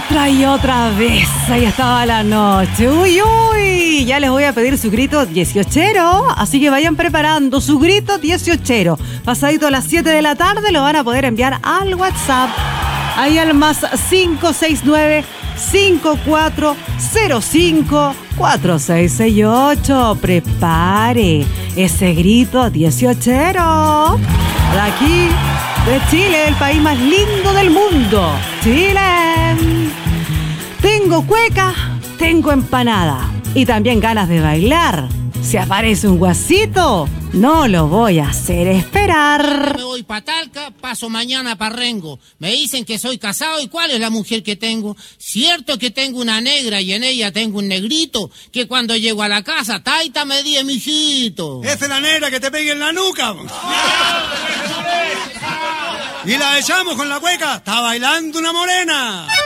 Otra vez, ahí estaba la noche. Uy, uy, ya les voy a pedir su grito 18ero, así que vayan preparando su grito 18ero. Pasadito a las 7 de la tarde lo van a poder enviar al WhatsApp, ahí al más 569-5405-4668. Prepare ese grito 18ero. De aquí, de Chile, el país más lindo del mundo, Chile. Tengo cueca, tengo empanada y también ganas de bailar. Si aparece un guasito, no lo voy a hacer esperar. Me voy pa' Talca, paso mañana pa' Rengo. Me dicen que soy casado y ¿cuál es la mujer que tengo? Cierto que tengo una negra y en ella tengo un negrito que cuando llego a la casa, taita me di mijito. Esa es la negra que te pegue en la nuca. Y la echamos con la cueca. Está bailando una morena.